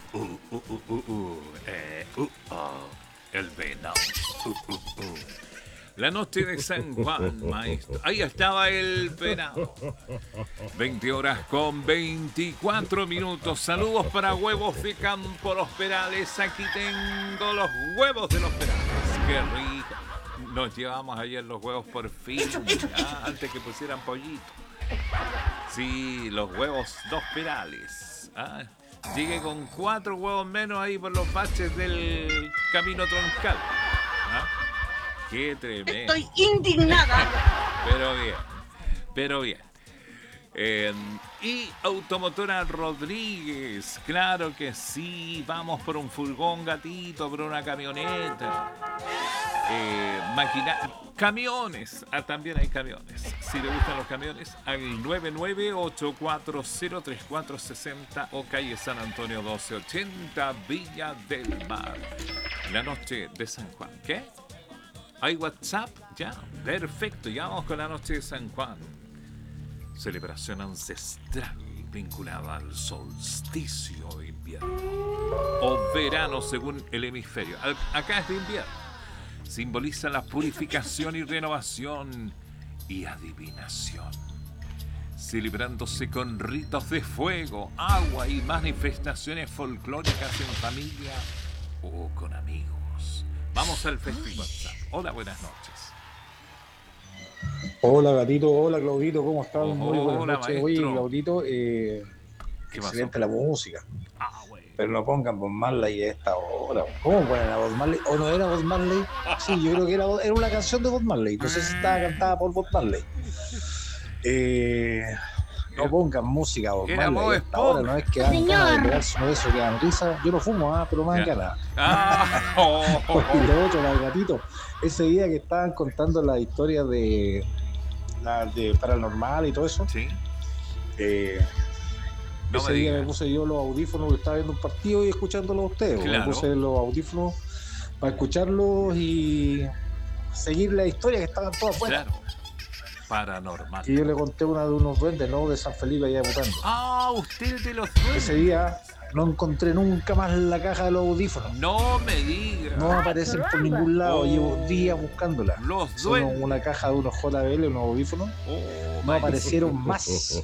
El venado. La noche de San Juan, maestro. Ahí estaba el venado. 20 horas con 24 minutos. Saludos para Huevos de Campo Los Perales. Aquí tengo los huevos de Los Perales. Qué rico. Nos llevamos ayer los huevos por fin. Antes que pusieran pollito. Sí, los huevos Dos Perales. Llegué con 4 huevos menos ahí por los baches del camino troncal. Qué tremendo. Estoy indignada. Pero bien. Y Automotora Rodríguez, claro que sí. Vamos por un furgón, gatito, por una camioneta. Camiones. También hay camiones. Si le gustan los camiones, al 998403460 o calle San Antonio 1280, Villa del Mar. La noche de San Juan. ¿Qué? ¿Hay WhatsApp? Ya, perfecto. Ya vamos con la noche de San Juan. Celebración ancestral vinculada al solsticio de invierno. O verano según el hemisferio. Acá es de invierno. Simboliza la purificación y renovación y adivinación. Celebrándose con ritos de fuego, agua y manifestaciones folclóricas en familia o con amigos. Vamos al festival. Hola, buenas noches. Hola gatito, hola Claudito, ¿cómo estás? Muy buenas Hola, noches. maestro. Oye, Claudito, excelente la música. Bueno. Pero no pongan Bob Marley a esta hora. ¿Cómo ponen a Bob Marley? ¿O no era Bob Marley? Sí, yo creo que era una canción de Bob Marley. No sé si estaba cantada por Bob Marley. No pongan música Bob Marley a esta hora. No es que dan ganas de pegarse uno de esos que dan risa. Yo no fumo, pero me dan ganas. Y lo otro, la gatito. Ese día que estaban contando las historias de paranormal y todo eso. Sí. Ese día me puse yo los audífonos, que estaba viendo un partido y escuchándolos a ustedes. Claro. Me puse los audífonos para escucharlos y seguir la historia que estaban todas afuera. Claro. Paranormal. Y yo le conté una de unos duendes, ¿no? De San Felipe allá de Butando. Usted de los duendes. Ese día no encontré nunca más la caja de los audífonos. No me diga. No aparecen por ningún lado. Llevo días buscándola. Los son duendes. Una caja de unos JBL, unos audífonos. No aparecieron más.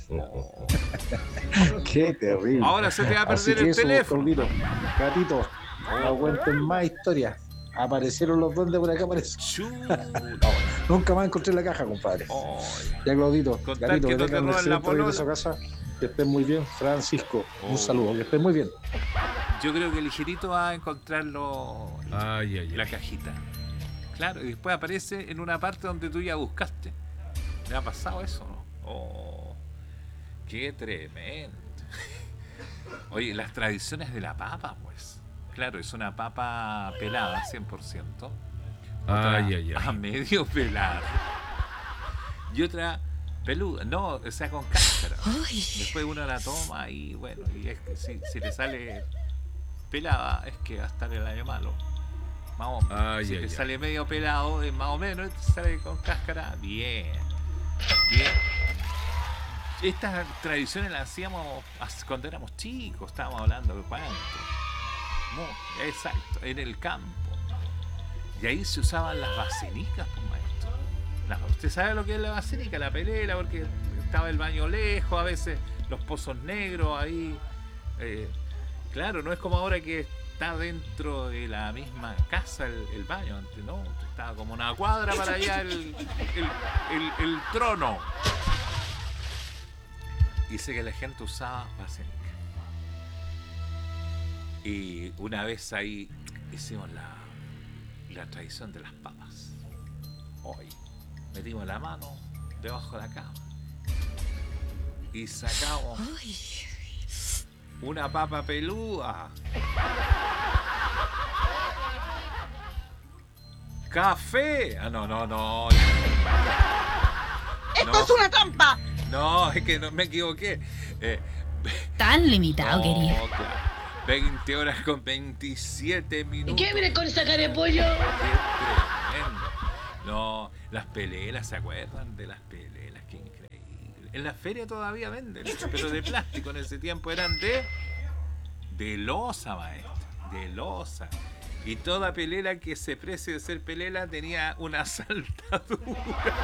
Qué terrible. Ahora se te va a perder el teléfono. Gatito, no cuenten más historias. Aparecieron los duendes por acá, nunca más encontré la caja, compadre. Ya, Claudito, gatito, que tengan un excelente regreso a casa. Que estén muy bien. Francisco, un saludo, que estén muy bien. Yo creo que ligerito va a encontrarlo la cajita. Claro, y después aparece en una parte donde tú ya buscaste. ¿Me ha pasado eso, no? Qué tremendo. Oye, las tradiciones de la papa, pues. Claro, es una papa pelada, 100%. A medio pelada. Y otra peluda. No, o sea, con cáscara. Después uno la toma y bueno, y es que si le sale pelada, es que va a estar el año malo. Más o menos. Si te sale medio pelado, es más o menos. Te sale con cáscara, bien. Estas tradiciones las hacíamos cuando éramos chicos. Estábamos hablando de cuánto. No, exacto, en el campo. Y ahí se usaban las vasenicas, pues, maestro. ¿Usted sabe lo que es la vasenica? La pelela, porque estaba el baño lejos, a veces los pozos negros ahí. Claro, no es como ahora que está dentro de la misma casa el baño. Antes no, estaba como una cuadra para allá el trono. Dice que la gente usaba vasenica. Y una vez ahí hicimos la tradición de las papas. Hoy metimos la mano debajo de la cama y sacamos una papa peluda. ¡Café! No. ¡Esto es una trampa! No, es que no me equivoqué. Tan limitado, querido. Claro. 20 horas con 27 minutos. ¿Y qué viene con esa cara de pollo? Qué tremendo. No, las pelelas, ¿se acuerdan de las pelelas? Qué increíble. En la feria todavía venden, pero de plástico. En ese tiempo eran De losa, maestro. De losa. Y toda pelela que se precie de ser pelela tenía una saltadura.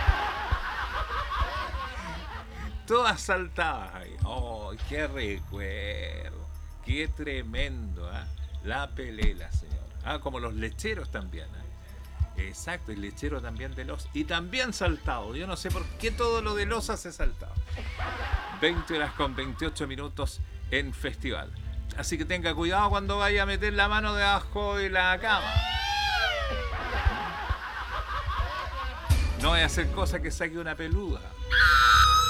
Todas saltadas ahí. ¡Oh, qué recuerdo! ¡Qué tremendo! ¿Eh? La pelela, señor. Como los lecheros también. Exacto, el lechero también de losa. Y también saltado. Yo no sé por qué todo lo de losa se saltado. 20:28 en festival. Así que tenga cuidado cuando vaya a meter la mano debajo de la cama. No vaya a hacer cosa que saque una peluda.